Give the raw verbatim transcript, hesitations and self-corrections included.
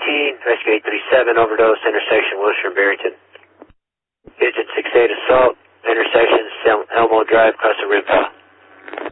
eighteen, Rescue eight three seven, overdose, intersection Wilshire and Barrington. Digit six eight assault, intersection Elmo Drive, Crescent Ridge.